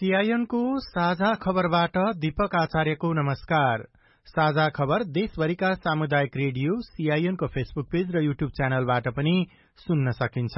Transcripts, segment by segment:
सीआईएनको साझा खबरबाट दीपक आचार्यको नमस्कार। साझा खबर देशभरिका सामुदायिक रेडियो सीआईएनको फेसबुक पेज र युट्युब च्यानलबाट पनि सुन्न सकिन्छ।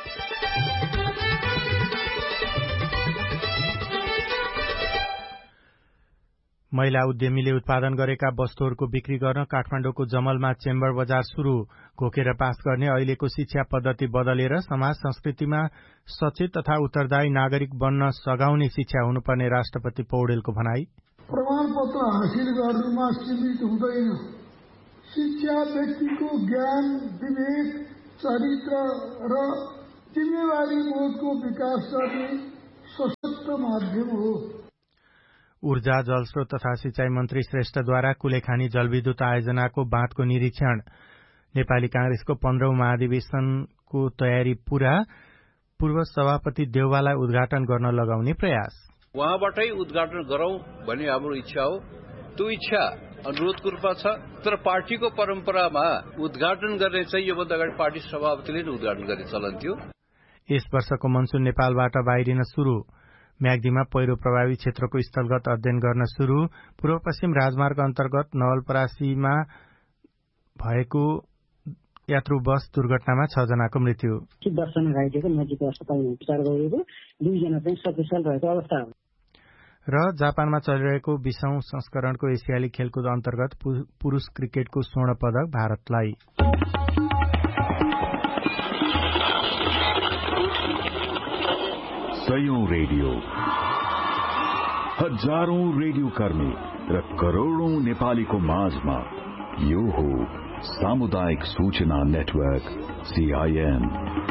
महिला उद्यमीले उत्पादन गरेका वस्तुहरूको बिक्री गर्न काठमाडौँको जमलमा चेम्बर बजार शुरू। घोकेर पास गर्ने अहिलेको शिक्षा पद्धति बदलेर समाज संस्कृतिमा सचेत तथा उत्तरदायी नागरिक बन्न सघाउने शिक्षा हुनुपर्ने राष्ट्रपति पौडेलको भनाई। प्रमाणपत्र हासिल गर्नुमा सीमित हुँदैन। शिक्षा व्यक्तिको ज्ञान, विवेक, चरित्र र जिम्मेवारी बोधको विकास गर्ने सशक्त माध्यम हो। ऊर्जा, जलस्रोत तथा सिंचाई मन्त्री श्रेष्ठद्वारा कुलेखानी जलविद्युत आयोजनाको बाँधको निरीक्षण। नेपाली कांग्रेसको 15औं महाधिवेशनको तयारी पूरा। पूर्व सभापति देउवालाई उद्घाटन गर्न लगाउने प्रयास। उहाँबाटै उद्घाटन गरौं भन्ने हाम्रो इच्छा हो। त्यो इच्छा अनुरोधको रूपमा छ, तर पार्टीको परम्परामा उद्घाटन गर्ने चाहिँ योभन्दा अगाडि पार्टी सभापतिले नै उद्घाटन गर्ने चलन थियो। यस वर्षको मनसुन नेपालबाट बाहिरिन शुरू। म्याग्दीमा पहिरो प्रभावित क्षेत्रको स्थलगत अध्ययन गर्न शुरू। पूर्व पश्चिम राजमार्ग अन्तर्गत नवलपरासीमा भएको यात्रु बस दुर्घटनामा 6 जनाको मृत्यु। दर्शन घाइतेको नजिक अस्पतालमा उपचार गरिएको 2 जना चाहिँ सकुशल रहेको अवस्था हो। र जापानमा चलिरहेको 20औं संस्करणको एसियाली खेलकुद अन्तर्गत पुरुष क्रिकेटको स्वर्ण पदक भारतलाई। सयौं रेडियो, हजारौं रेडियो कर्मी र करोड़ौं नेपालीको माझमा यो हो सामुदायिक सूचना नेटवर्क सीआईएन।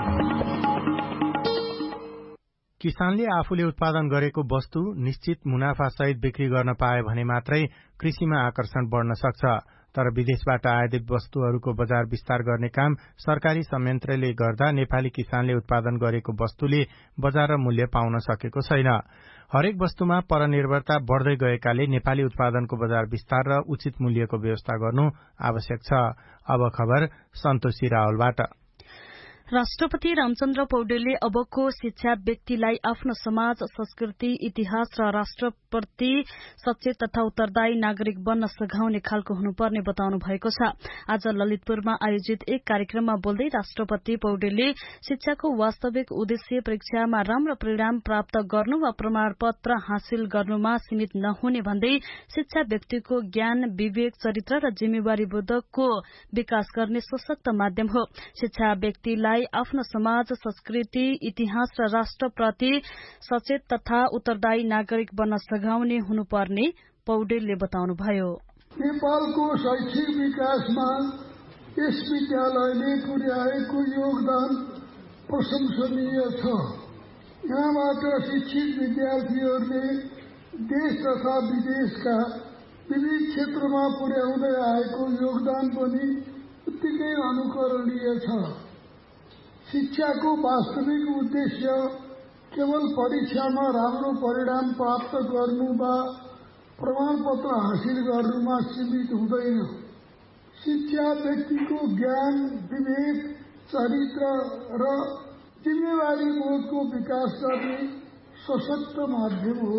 किसानले आफूले उत्पादन गरेको वस्तु निश्चित मुनाफासहित बिक्री गर्न पाए भने मात्रै कृषिमा आकर्षण बढ्न सक्छ। तर विदेशबाट आयातित वस्तुहरूको बजार विस्तार गर्ने काम सरकारी संयन्त्रले गर्दा नेपाली किसानले उत्पादन गरेको वस्तुले बजार र मूल्य पाउन सकेको छैन। हरेक वस्तुमा परनिर्भरता बढ्दै गएकाले नेपाली उत्पादनको बजार विस्तार र उचित मूल्यको व्यवस्था गर्नु आवश्यक छ। अब खबर सन्तोषी रावलबाट। राष्ट्रपति रामचन्द्र पौडेलले अबको शिक्षा व्यक्तिलाई आफ्नो समाज, संस्कृति, इतिहास र राष्ट्रप्रति सचेत तथा उत्तरदायी नागरिक बन्न सघाउने खालको हुनुपर्ने बताउनु भएको छ। आज ललितपुरमा आयोजित एक कार्यक्रममा बोल्दै राष्ट्रपति पौडेलले शिक्षाको वास्तविक उद्देश्य परीक्षामा राम्रो परिणाम प्राप्त गर्नु वा प्रमाणपत्र हासिल गर्नुमा सीमित नहुने भन्दै शिक्षा व्यक्तिको ज्ञान, विवेक, चरित्र र जिम्मेवारी बोधको विकास गर्ने सशक्त माध्यम हो। शिक्षा व्यक्तिलाई आफ्नो समाज, संस्कृति, इतिहास र राष्ट्रप्रति सचेत तथा उत्तरदायी नागरिक बन्न सघाउने हुनुपर्ने पौडेलले बताउनुभयो। नेपालको शैक्षिक विकासमा यस विद्यालयले पुर्याएको योगदान प्रशंसनीय छ। यहाँबाट शिक्षित विद्यार्थीहरूले देश तथा विदेशका विविध क्षेत्रमा पुर्याउँदै आएको योगदान पनि उत्तिकै अनुकरणीय छ। शिक्षाको वास्तविक उद्देश्य केवल परीक्षामा राम्रो परिणाम प्राप्त गर्नु वा प्रमाणपत्र हासिल गर्नुमा सीमित हुँदैन। शिक्षा व्यक्तिको ज्ञान, विवेक, चरित्र र जिम्मेवारी बोधको विकास गर्ने सशक्त माध्यम हो।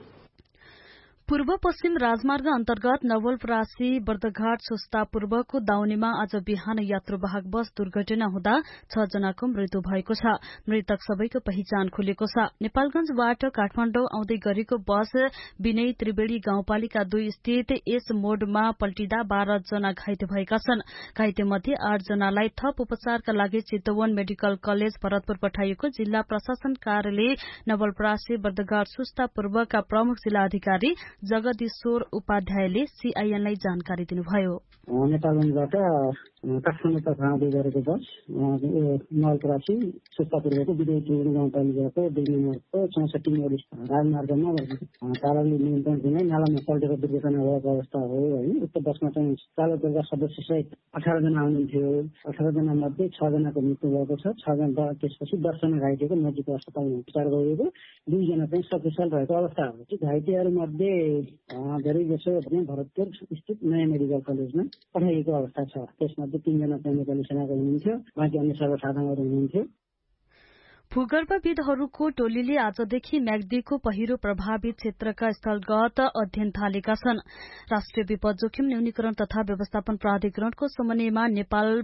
पूर्व पश्चिम राजमार्ग अन्तर्गत नवलपरासी बर्दघाट सुस्ता पूर्वको दाउनीमा आज बिहान यात्रुवाहक बस दुर्घटना हुँदा 6 जनाको मृत्यु भएको छ। मृतक सबैको पहिचान खुलेको छ। नेपालगंजबाट काठमाडौँ आउँदै गरेको बस विनय त्रिवेणी गाउँपालिका 2 स्थित यस मोडमा पल्टिँदा 12 जना घाइते भएका छन्। घाइते मध्ये 8 जनालाई थप उपचारका लागि चितवन मेडिकल कलेज भरतपुर पठाइएको जिल्ला प्रशासन कार्यालय नवलपरासी बर्दघाट सुस्ता पूर्वका प्रमुख जिल्ला अधिकारी जगदीश्वर उपाध्यायले सीआईएनलाई जानकारी दिनुभयो। नेपालगंजबाट काठमाडौँतर्फ आउँदै गरेको बस नवलपरासी सुस्ता पूर्वको विनय त्रिवेणी गाउँपालिकाको 2 नम्बरको 64 मोड राजमार्गमा चालकले नियन्त्रण गुमाई नालामा पल्टेको दुर्घटना भएको अवस्था हो। उक्त बसमा चाहिँ चालक दलका सदस्य सहित 18 जना हुनुहुन्थ्यो। 18 जना मध्ये 6 जनाको मृत्यु भएको छ। 6 जना त्यसपछि 10 जना घाइतेको नजिक अस्पतालमा उपचार गरिएको 2 जना चाहिँ सकुशल रहेको अवस्था हो। ती घाइतेहरू मध्ये धेरै जसो भरतपुर स्थित नयाँ मेडिकल कलेजमा पठाइएको अवस्था छ। त्यसमध्ये 3 जना चाहिँ नेपाली सेनाको हुनुहुन्थ्यो, बाँकी अन्य सर्वसाधारणहरू हुनुहुन्थ्यो। भूगर्भविदहरूको टोलीले आजदेखि म्याग्दीको पहिरो प्रभावित क्षेत्रका स्थलगत अध्ययन थालेका छन्। राष्ट्रिय विपद जोखिम न्यूनीकरण तथा व्यवस्थापन प्राधिकरणको समन्वयमा नेपाल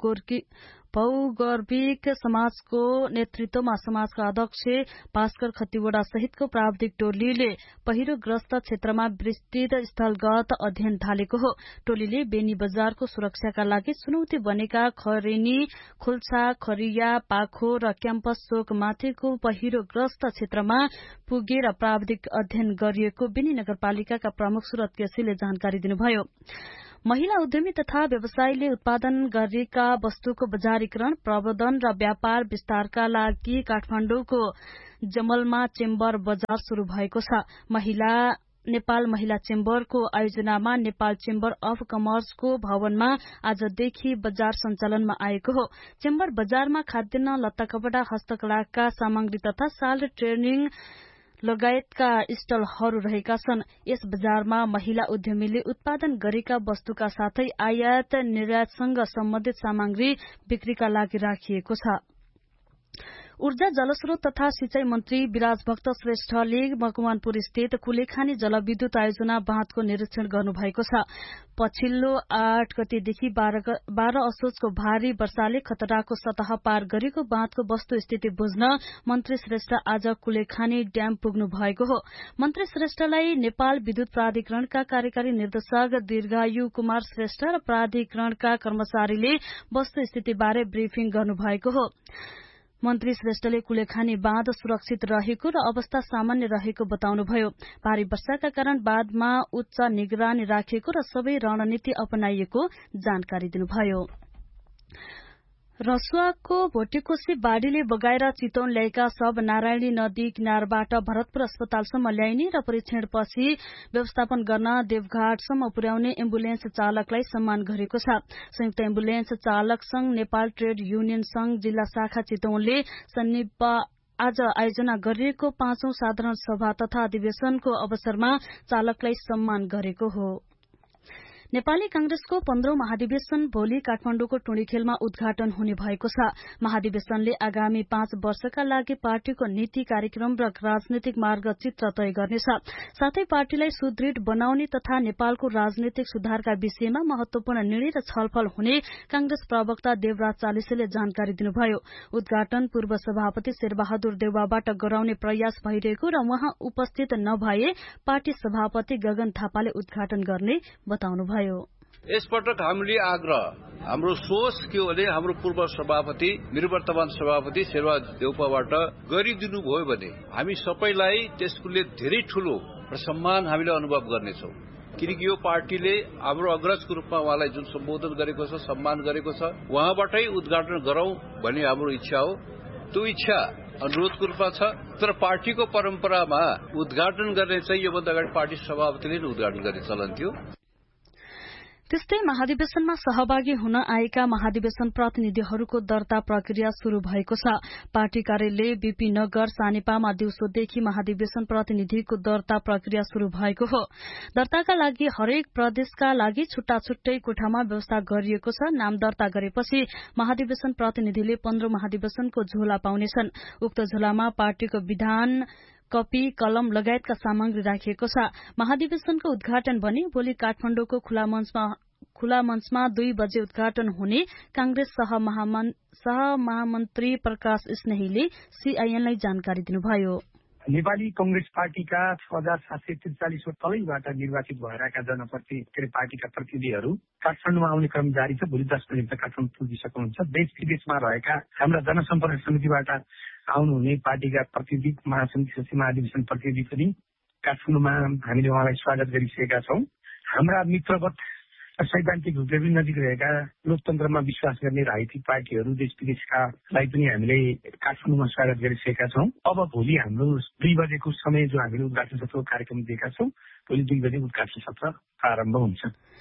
भौगर्भिक समाजको नेतृत्वमा समाजका अध्यक्ष भास्कर खतिवड़ा सहितको प्राविधिक टोलीले पहिरोग्रस्त क्षेत्रमा विस्तृत स्थलगत अध्ययन थालेको हो। टोलीले बेनी बजारको सुरक्षाका लागि चुनौती बनेका खरेनी, खुल्सा, खरिया, पाखो र क्याम्पस चोक माथिको पहिरोग्रस्त क्षेत्रमा पुगेर प्राविधिक अध्ययन गरिएको बेनी नगरपालिकाका प्रमुख सुरत केसीले जानकारी दिनुभयो। महिला उद्यमी तथा व्यवसायीले उत्पादन गरेका वस्तुको बजारीकरण, प्रवर्धन र व्यापार विस्तारका लागि काठमाडौँको जमलमा चेम्बर बजार शुरू भएको छ। नेपाल महिला चेम्बरको आयोजनामा नेपाल चेम्बर अफ कमर्सको भवनमा आजदेखि बजार सञ्चालनमा आएको हो। चेम्बर बजारमा खाद्यान्न, लत्ता कपड़ा, हस्तकलाका सामग्री तथा साल ट्रेनिङ लगायतका स्टलहरू रहेका छन्। यस बजारमा महिला उद्यमीले उत्पादन गरेका वस्तुका साथै आयात निर्यातसँग सम्बन्धित सामग्री बिक्रीका लागि राखिएको छ। ऊर्जा, जलस्रोत तथा सिंचाई मन्त्री विराजभक्त श्रेष्ठले मकवानपुर स्थित कुलेखानी जलविद्युत आयोजना बाँधको निरीक्षण गर्नुभएको छ। पछिल्लो 8 गतेदेखि 12 असोजको भारी वर्षाले खतराको सतह पार गरेको बाँधको वस्तुस्थिति बुझ्न मन्त्री श्रेष्ठ आज कुलेखानी ड्याम पुग्नु भएको हो। मन्त्री श्रेष्ठलाई नेपाल विद्युत प्राधिकरणका कार्यकारी निर्देशक दीर्घायु कुमार श्रेष्ठ र प्राधिकरणका कर्मचारीले वस्तुस्थितिबारे ब्रिफिङ गर्नुभएको हो। मन्त्री श्रेष्ठले कुलेखानी बाँध सुरक्षित रहेको र अवस्था सामान्य रहेको बताउनुभयो। भारी वर्षाका कारण बाँधमा उच्च निगरानी राखिएको र सबै रणनीति अपनाइएको जानकारी दिनुभयो। रसुवाको भोटेकोशी बाढ़ीले बगाएर चितवन ल्याएका शव नारायणी नदी किनारबाट भरतपुर अस्पतालसम्म ल्याइने र परीक्षणपछि व्यवस्थापन गर्न देवघाटसम्म पुर्याउने एम्बुलेन्स चालकलाई सम्मान गरेको छ। संयुक्त एम्बुलेन्स चालक संघ नेपाल ट्रेड युनियन संघ जिल्ला शाखा चितवनले आज आयोजना गरिएको 5औं साधारण सभा तथा अधिवेशनको अवसरमा चालकलाई सम्मान गरेको हो। नेपाली कांग्रेसको 15औं महाधिवेशन भोलि काठमाडौँको टुँडीखेलमा उद्घाटन हुने भएको छ। महाधिवेशनले आगामी 5 वर्षका लागि पार्टीको नीति, कार्यक्रम र राजनैतिक मार्गचित्र तय गर्नेछ। साथै पार्टीलाई सुदृढ़ बनाउने तथा नेपालको राजनैतिक सुधारका विषयमा महत्वपूर्ण निर्णय र छलफल हुने कांग्रेस प्रवक्ता देवराज चालिसेले जानकारी दिनुभयो। उद्घाटन पूर्व सभापति शेरबहादुर देउवाबाट गराउने प्रयास भइरहेको र उहाँ उपस्थित नभए पार्टी सभापति गगन थापाले उद्घाटन गर्ने बताउनुभयो। यसपटक हामीले हाम्रो सोच के हो भने हाम्रो पूर्व सभापति निवर्तमान सभापति शेरबहादुर देउवाबाट गरिदिनु भयो भने हामी सबैलाई त्यसले धेरै ठूलो सम्मान हामीले अनुभव गर्नेछौं। किनकि यो पार्टीले हाम्रो अग्रजको रूपमा उहाँलाई जुन सम्बोधन गरेको छ, सम्मान गरेको छ, उहाँबाटै उद्घाटन गरौं भन्ने हाम्रो इच्छा हो। त्यो इच्छा अनुरोधको रूपमा छ, तर पार्टीको परम्परामा उद्घाटन गर्ने चाहिँ योभन्दा अगाडि पार्टी सभापतिले नै उद्घाटन गर्ने चलन थियो। त्यस्तै महाधिवेशनमा सहभागी हुन आएका महाधिवेशन प्रतिनिधिहरूको दर्ता प्रक्रिया शुरू भएको छ। पार्टी कार्यालय बीपी नगर सानेपामा दिउँसोदेखि महाधिवेशन प्रतिनिधिको दर्ता प्रक्रिया शुरू भएको हो। दर्ताका लागि हरेक प्रदेशका लागि छुट्टा छुट्टै कोठामा व्यवस्था गरिएको छ। नाम दर्ता गरेपछि महाधिवेशन प्रतिनिधिले 15 महाधिवेशनको झोला पाउनेछन्। उक्त झोलामा पार्टीको विधान, कपी, कलम लगायतका सामग्री राखिएको छ। महाधिवेशनको उद्घाटन भने भोलि काठमाडौँको खुला मञ्चमा 2 बजे उद्घाटन हुने कांग्रेस सहमहामन्त्री प्रकाश स्नेहीले सीआईएनलाई जानकारी दिनुभयो। नेपाली कांग्रेस पार्टीका 6743 तलैबाट निर्वाचित भएका पार्टीका प्रतिनिधिहरू काठमाडौँमा आउने क्रम जारी छ। भोलि 10 बजे काठमाडौँ पुगिसक्नुहुन्छ। देश विदेशमा रहेका हाम्रा जनसम्पर्क समितिबाट आउनुहुने पार्टीका प्रतिनिधि, महासमिति सचिव, महाधिवेशन प्रतिनिधि पनि काठमाडौँमा हामीले उहाँलाई स्वागत गरिसकेका छौं। हाम्रा मित्रवत सैद्धान्तिक रूपले पनि नजिक रहेका लोकतन्त्रमा विश्वास गर्ने राजनीतिक पार्टीहरू देश विदेशकालाई पनि हामीले काठमाडौँमा स्वागत गरिसकेका छौं। अब भोलि हाम्रो 2 बजेको समय जो हामीले उद्घाटन सत्रको कार्यक्रम दिएका छौं, भोलि 2 बजे उद्घाटन सत्र प्रारम्भ हुन्छ।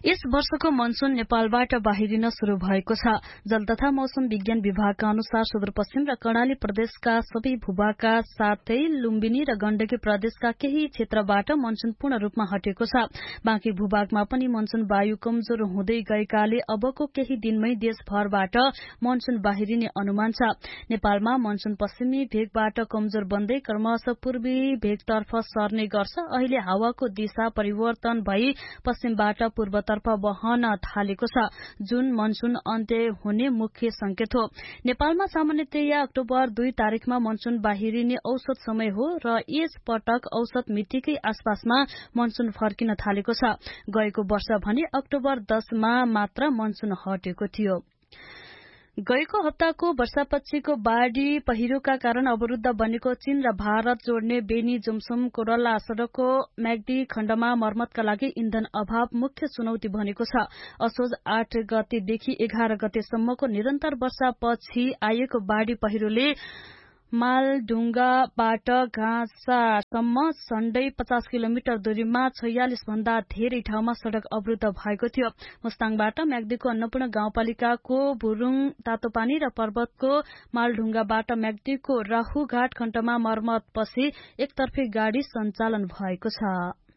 यस वर्षको मनसून नेपालबाट बाहिरिन शुरू भएको छ। जल तथा मौसम विज्ञान विभागका अनुसार सुदूरपश्चिम र कर्णाली प्रदेशका सबै भूभागका साथै लुम्बिनी र गण्डकी प्रदेशका केही क्षेत्रबाट मनसून पूर्ण रूपमा हटेको छ। बाँकी भूभागमा पनि मनसून वायु कमजोर हुँदै गएकाले अबको केही दिनमै देशभरबाट मनसून बाहिरिने अनुमान छ। नेपालमा मनसून पश्चिमी भेगबाट कमजोर बन्दै क्रमशः पूर्वी भेगतर्फ सर्ने गर्छ। अहिले हावाको दिशा परिवर्तन भई पश्चिमबाट पूर्वतर्फ बहन थालेको छ, जुन मनसून अन्त्य हुने मुख्य संकेत हो। नेपालमा सामान्यतया अक्टोबर 2 तारिखमा मनसून बाहिरिने औसत समय हो र यस पटक औसत मितिकै आसपासमा मनसून फर्किन थालेको छ। गएको वर्ष भने अक्टोबर 10 मा मात्र मनसून हटेको थियो। गएको हप्ताको वर्षापछिको बाढ़ी पहिरोका कारण अवरूद्ध बनेको चीन र भारत जोड्ने बेनी जुमसुम कोरला सड़कको म्याग्दी खण्डमा मर्मतका लागि इन्धन अभाव मुख्य चुनौती बनेको छ। असोज 8 गतेदेखि 11 गतेसम्मको निरन्तर वर्षापछि आएको बाढ़ी पहिरोले मालढुङ्गाबाट घाँसासम्म सन्डै 50 किलोमिटर दूरीमा 46 भन्दा धेरै ठाउँमा सड़क अवरूद्ध भएको थियो। मुस्ताङबाट म्याग्दीको अन्नपूर्ण गाउँपालिकाको भुरुङ तातोपानी र पर्वतको मालढुङ्गाबाट म्याग्दीको राहुघाट खण्डमा मर्मतपछि एकतर्फी गाड़ी सञ्चालन भएको छ।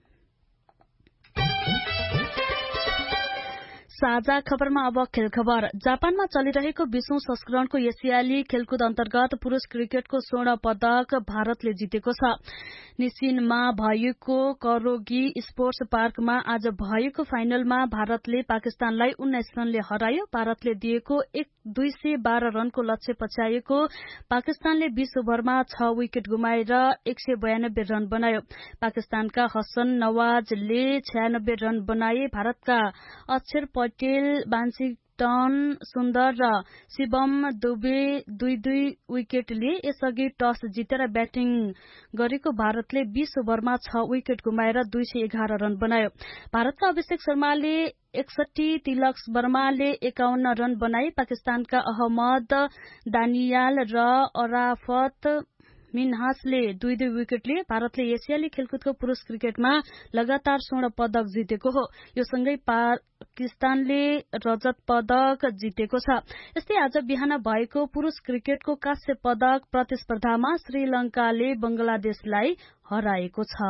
साझा खबरमा अब खेल खबर। जापानमा चलिरहेको 20औं संस्करणको एसियाली खेलकुद अन्तर्गत पुरूष क्रिकेटको स्वर्ण पदक भारतले जितेको छ। निसिनमा भएको करोगी स्पोर्ट्स पार्कमा आज भएको फाइनलमा भारतले पाकिस्तानलाई 19 रनले हरायो। भारतले दिएको 212 रनको लक्ष्य पछ्याएको पाकिस्तानले 20 ओभरमा 6 विकेट गुमाएर 192 रन बनायो। पाकिस्तानका हसन नवाजले 96 रन बनाए। भारतका अक्षर पटेल, वाशिंगटन सुन्दर र शिवम दुबे 2-2 विकेट लिए। यसअघि टस जितेर ब्याटिङ गरेको भारतले 20 ओभरमा 6 विकेट गुमाएर 211 रन बनायो। भारतका अभिषेक शर्माले 61, तिलक वर्माले 51 रन बनाए। पाकिस्तानका अहमद दानियाल र अराफत मिन्हासले 2-2 विकेट लिए। भारतले एसियाली खेलकुदको पुरूष क्रिकेटमा लगातार स्वर्ण पदक जितेको हो। यो सँगै पाकिस्तानले रजत पदक जितेको छ। यस्तै आज बिहान भएको पुरूष क्रिकेटको कांस्य पदक प्रतिस्पर्धामा श्रीलंकाले बंगलादेशलाई हराएको छ।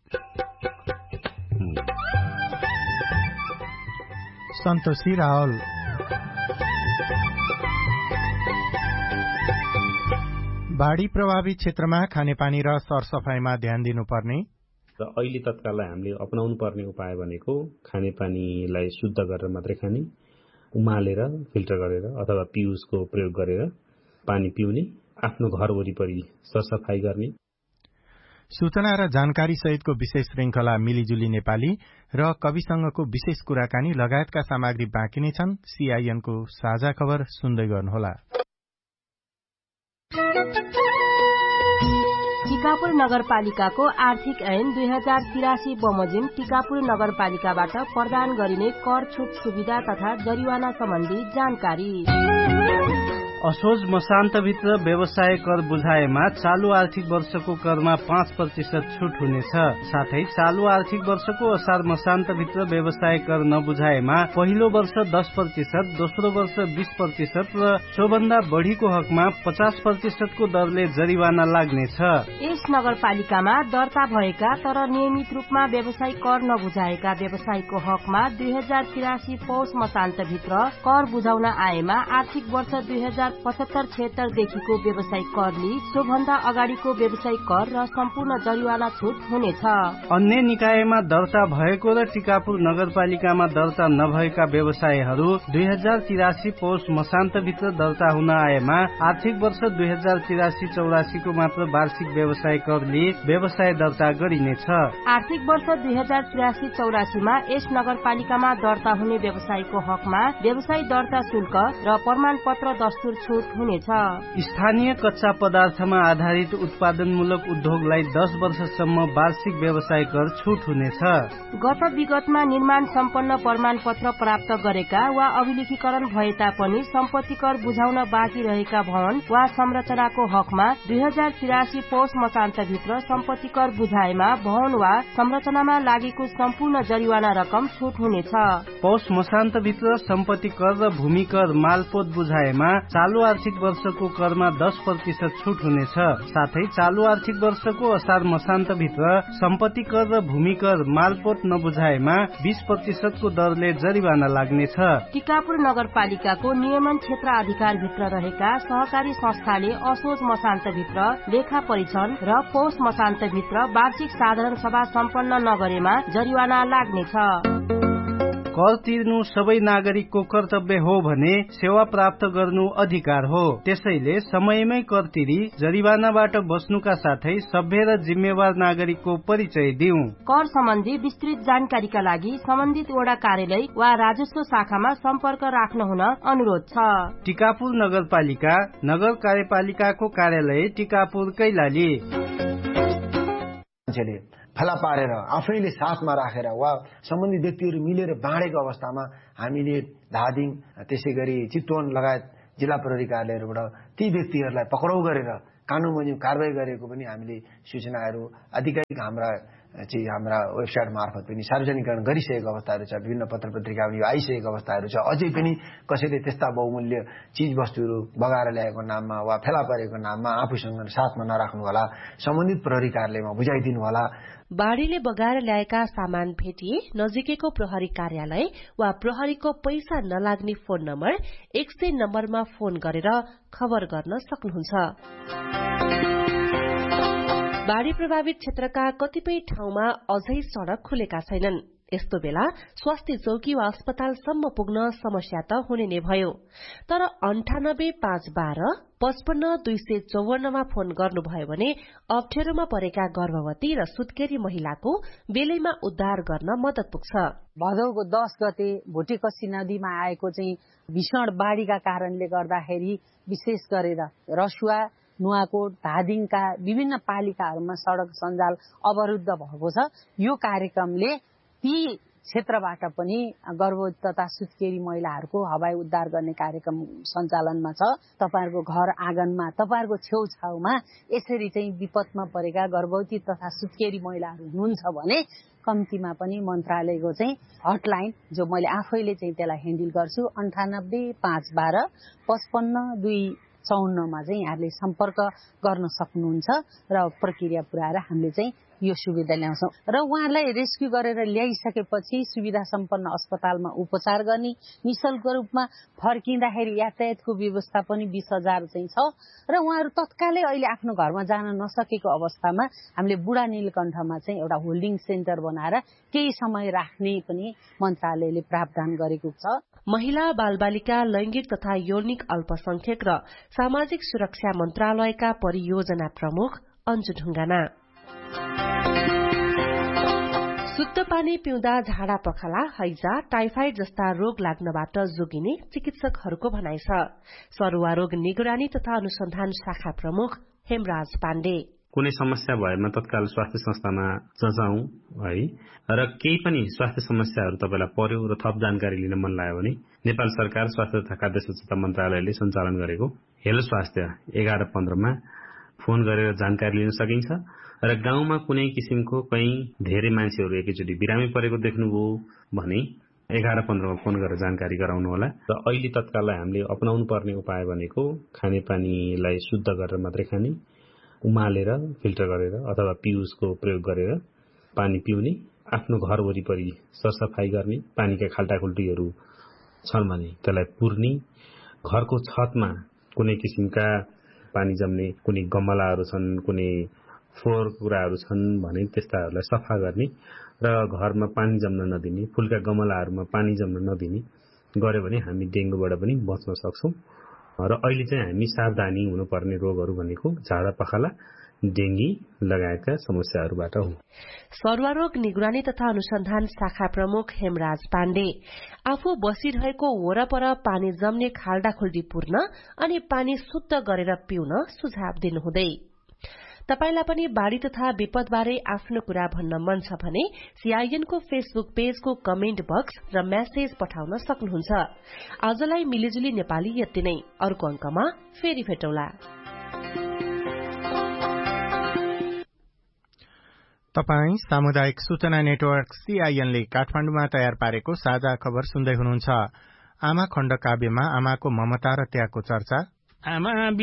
सन्तोषी रावल। बाढ़ी प्रभावित क्षेत्रमा खानेपानी र सरसफाईमा ध्यान दिनुपर्ने र अहिले तत्काललाई हामीले अपनाउनु पर्ने उपाय भनेको खानेपानीलाई शुद्ध गरेर मात्रै खाने, उमालेर फिल्टर गरेर अथवा पिउसको प्रयोग गरेर पानी पिउने, आफ्नो घर वरिपरि सरसफाई गर्ने। सूचना र जानकारी सहितको विशेष श्रृंखला मिलिजुली नेपाली र कविसँगको विशेष कुराकानी लगायतका सामग्री बाँकी नै छन्। सीआईएनको साझा खबर सुन्दै गर्नुहोला। टिकापुर नगरपालिकाको आर्थिक ऐन 2083 बमोजिम टिकापुर नगरपालिकाबाट प्रदान गरिने कर छुट सुविधा तथा जरिवाना सम्बन्धी जानकारी। असोज मसान्तभित्र व्यवसाय कर बुझाएमा चालू आर्थिक वर्षको करमा 5% छुट हुनेछ। साथै चालू आर्थिक वर्षको असार मसान्तभित्र व्यवसाय कर नबुझाएमा पहिलो वर्ष 10%, दोस्रो वर्ष 20% र सोभन्दा बढ़ीको हकमा 50% को दरले जरिवाना लाग्नेछ। यस नगरपालिकामा दर्ता भएका तर नियमित रूपमा व्यवसाय कर नबुझाएका व्यवसायीको हकमा 2083 पौष मसान्तभित्र कर बुझाउन आएमा आर्थिक वर्ष 2075-76 देखिको व्यवसायिक करले सोभन्दा अगाडिको व्यवसायिक कर र सम्पूर्ण जरिवाना छुट हुनेछ। अन्य निकायमा दर्ता भएको र टिकापुर नगरपालिकामा दर्ता नभएका व्यवसायहरू 2083 पौष मसान्तभित्र दर्ता हुन आएमा आर्थिक वर्ष 2083-84 को मात्र वार्षिक व्यवसाय करले व्यवसाय दर्ता गरिनेछ। आर्थिक वर्ष 2083-84 मा यस नगरपालिकामा दर्ता हुने व्यवसायको हकमा व्यवसाय दर्ता शुल्क र प्रमाण पत्र दस्तुर छुट हुनेछ। स्थानीय कच्चा पदार्थमा आधारित उत्पादनमूलक उद्योगलाई 10 वर्षसम्म वार्षिक व्यवसाय कर छुट हुनेछ। गत विगतमा निर्माण सम्पन्न प्रमाण पत्र प्राप्त गरेका वा अभिलेखीकरण भए तापनि सम्पत्ति कर बुझाउन बाँकी रहेका भवन वा संरचनाको हकमा 2083 पौष मसान्तभित्र सम्पत्ति कर बुझाएमा भवन वा संरचनामा लागेको सम्पूर्ण जरिवाना रकम छुट हुनेछ। पौष मसान्तभित्र सम्पत्ति कर र भूमि कर मालपोत बुझाएमा चालू आर्थिक वर्षको करमा 10% छुट हुनेछ। साथै चालू आर्थिक वर्षको असार मसान्तभित्र सम्पत्ति कर र भूमि कर मालपोत नबुझाएमा 20% को दरले जरिवाना लाग्नेछ। टिकापुर नगरपालिकाको नियमन क्षेत्र अधिकारभित्र रहेका सहकारी संस्थाले असोज मसान्तभित्र लेखा परीक्षण र पौष मसान्तभित्र वार्षिक साधारण सभा सम्पन्न नगरेमा जरिवाना लाग्नेछ। कर तिर्नु सबै नागरिकको कर्तव्य हो भने सेवा प्राप्त गर्नु अधिकार हो। त्यसैले समयमै कर तिरी जरिवानाबाट बस्नुका साथै सभ्य र जिम्मेवार नागरिकको परिचय दिऊ। कर सम्बन्धी विस्तृत जानकारीका लागि सम्बन्धित वडा कार्यालय वा राजस्व शाखामा सम्पर्क राख्न हुन अनुरोध छ। टिकापुर नगरपालिका नगर कार्यपालिकाको कार्यालय टिकापुर कैलाली। फेला पारेर आफैले साथमा राखेर वा सम्बन्धित व्यक्तिहरू मिलेर बाँडेको अवस्थामा हामीले धादिङ त्यसै गरी चितवन लगायत जिल्ला प्रहरी कार्यालयहरूबाट ती व्यक्तिहरूलाई पक्राउ गरेर कानून बमोजिम कारबाही गरेको पनि हामीले सूचनाहरू आधिकारिक हाम्रा वेबसाइट मार्फत पनि सार्वजनिकरण गरिसकेको अवस्थाहरू छ। विभिन्न पत्र पत्रिका पनि आइसकेको अवस्थाहरू छ। अझै पनि कसैले त्यस्ता बहुमूल्य चीज वस्तुहरू बगाएर ल्याएको नाममा वा फेला परेको नाममा आफूसँग साथमा नराख्नु होला, सम्बन्धित प्रहरी कार्यालयमा बुझाइदिनु होला। बाढ़ीले बगाएर ल्याएका सामान भेटिए नजिकैको प्रहरी कार्यालय वा प्रहरीको पैसा नलाग्ने फोन नम्बर 100 नम्बरमा फोन गरेर खबर गर्न सक्नुहुन्छ। बाढ़ी प्रभावित क्षेत्रका कतिपय ठाउँमा अझै सड़क खुलेका छैनन्। यस्तो बेला स्वास्थ्य चौकी वा अस्पतालसम्म पुग्न समस्या त हुने नै भयो। तर 98 512 55 254 मा फोन गर्नुभयो भने अप्ठ्यारोमा परेका गर्भवती र सुत्केरी महिलाको बेलैमा उद्धार गर्न मद्दत पुग्छ। भदौको 10 गते भोटेकसी नदीमा आएको चाहिँ भीषण बाढ़ीका कारणले गर्दाखेरि विशेष गरेर रसुवा, नुवाकोट, धादिङका विभिन्न पालिकाहरूमा सड़क सञ्जाल अवरुद्ध भएको छ। यो कार्यक्रमले ती क्षेत्रबाट पनि गर्भवती तथा सुत्केरी महिलाहरूको हवाई उद्धार गर्ने कार्यक्रम सञ्चालनमा छ। तपाईहरुको घर आँगनमा, तपाईहरुको छेउछाउमा यसरी चाहिँ विपदमा परेका गर्भवती तथा सुत्केरी महिलाहरू हुनुहुन्छ भने कम्तीमा पनि मन्त्रालयको चाहिँ हटलाइन जो मैले आफैले चाहिँ त्यसलाई ह्यान्डल गर्छु 98 512 55 254 मा चाहिँ यहाँले सम्पर्क गर्न सक्नुहुन्छ र प्रक्रिया पुर्याएर हामीले चाहिँ यो सुविधा ल्याउँछौं र उहाँलाई रेस्क्यु गरेर ल्याइसकेपछि सुविधा सम्पन्न अस्पतालमा उपचार गर्ने निशुल्क रूपमा फर्किँदाखेरि यातायातको व्यवस्था पनि 20,000 चाहिँ छ र उहाँहरू तत्कालै अहिले आफ्नो घरमा जान नसकेको अवस्थामा हामीले बुढा नीलकण्ठमा चाहिँ एउटा होल्डिङ सेन्टर बनाएर केही समय राख्ने पनि मन्त्रालयले प्रावधान गरेको छ। महिला, बालबालिका, लैंगिक तथा यौनिक अल्पसंख्यक र सामाजिक सुरक्षा मन्त्रालयका परियोजना प्रमुख अन्जु ढुङ्गाना। शुद्ध पानी पिउँदा झाडा पखाला, हैजा, टाइफाइड जस्ता रोग लाग्नबाट जोगिने चिकित्सकहरूको भनाइ छ। सरुवा रोग निगरानी तथा अनुसन्धान शाखा प्रमुख हेमराज पाण्डे। कुनै समस्या भएमा तत्काल स्वास्थ्य संस्थामा जजाउँ है र केही पनि स्वास्थ्य समस्याहरू तपाईलाई पर्यो र थप जानकारी लिन मन लाग्यो भने नेपाल सरकार स्वास्थ्य तथा खाद्य स्वच्छता मन्त्रालयले सञ्चालन गरेको हेलो स्वास्थ्य 1115 मा फोन गरेर जानकारी लिन सकिन्छ र गाउँमा कुनै किसिमको कहीं धेरै मान्छेहरू एकैचोटि बिरामी परेको देख्नुभयो भने 1115 मा फोन गरेर जानकारी गराउनु होला। र अहिले तत्काल हामीले अपनाउनु पर्ने उपाय भनेको खानेपानीलाई शुद्ध गरेर मात्रै खाने, उमालेर फिल्टर गरेर अथवा पिउसको प्रयोग गरेर पानी पिउने, आफ्नो घर वरिपरि सरसफाई गर्ने, पानीका खाल्टाखुल्टीहरू छन् भने त्यसलाई पुर्ने, घरको छतमा कुनै किसिमका पानी जम्ने कुनै गमलाहरू छन्, कुनै फोहोर कुराहरू छन् भने त्यस्ताहरूलाई सफा गर्ने र घरमा पानी जम्न नदिने, फूलका गमलाहरूमा पानी जम्न नदिने गर्यो भने हामी डेंगूबाट पनि बच्न सक्छौं। र अहिले चाहिँ हामी सावधानी हुनुपर्ने रोगहरू भनेको झाडा पखाला, डेंगी लगायतका समस्याहरूबाट हो। सर्वरोग निगरानी तथा अनुसन्धान शाखा प्रमुख हेमराज पाण्डे आफू बसिरहेको वरपर पानी जम्ने खाल्डाखुल्डी पूर्ण अनि पानी शुद्ध गरेर पिउन सुझाव दिनुहुँदै तपाईलाई पनि बाढ़ी तथा विपदबारे आफ्नो कुरा भन्न मन छ भने सीआईएनको फेसबुक पेजको कमेन्ट बक्स र मेसेज पठाउन सक्नुहुन्छ। आजलाई मिलिजुली नेपाली यति नै, अर्को अंकमा फेरि भेटौँला। तपाई सामुदायिक सूचना नेटवर्क सीआईएनले काठमाडौँमा तयार पारेको साझा खबर सुन्दै हुनुहुन्छ। आमा खण्ड काव्यमा आमाको ममता र त्यागको चर्चा। आमा